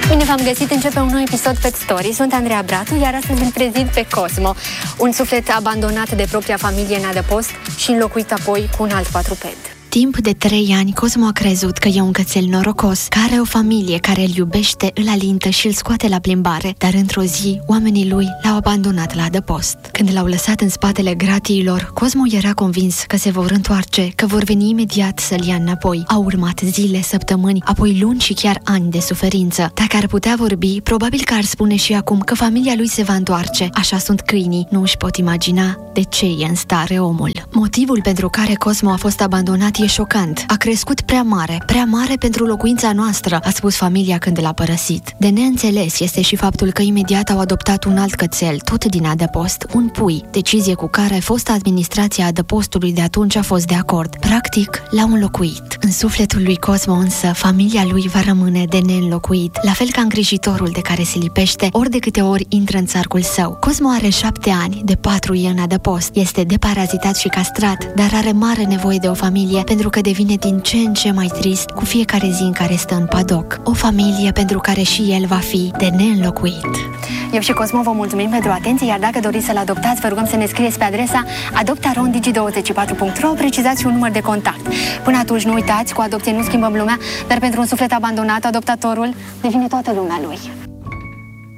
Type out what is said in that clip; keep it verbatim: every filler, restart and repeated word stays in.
Bine v-am găsit, începe un nou episod Pet Story. Sunt Andreea Bratu, iar astăzi îl prezint pe Cosmo, un suflet abandonat de propria familie în adăpost și înlocuit apoi cu un alt quadruped. Timp de trei ani, Cosmo a crezut că e un cățel norocos, care are o familie care îl iubește, îl alintă și îl scoate la plimbare, dar într-o zi, oamenii lui l-au abandonat la adăpost. Când l-au lăsat în spatele gratiilor, Cosmo era convins că se vor întoarce, că vor veni imediat să-l ia înapoi. Au urmat zile, săptămâni, apoi luni și chiar ani de suferință. Dacă ar putea vorbi, probabil că ar spune și acum că familia lui se va întoarce. Așa sunt câinii, nu își pot imagina de ce e în stare omul. Motivul pentru care Cosmo a fost abandonat e șocant. A crescut prea mare, prea mare pentru locuința noastră, a spus familia când l-a părăsit. De neînțeles este și faptul că imediat au adoptat un alt cățel, tot din adăpost, un pui, decizie cu care fosta administrația adăpostului de atunci a fost de acord. Practic, l-au înlocuit. În sufletul lui Cosmo însă, familia lui va rămâne de neînlocuit, la fel ca îngrijitorul de care se lipește ori de câte ori intră în țarcul său. Cosmo are șapte ani, de patru e în adăpost, este deparazitat și castrat, dar are mare nevoie de o familie pentru că devine din ce în ce mai trist cu fiecare zi în care stă în padoc. O familie pentru care și el va fi de neînlocuit. Eu și Cosmo vă mulțumim pentru atenție, iar dacă doriți să-l adoptați, vă rugăm să ne scrieți pe adresa adopta arond digi douăzeci și patru punct ro, precizați și un număr de contact. Până atunci, nu uitați, cu adopție nu schimbăm lumea, dar pentru un suflet abandonat, adoptatorul devine toată lumea lui.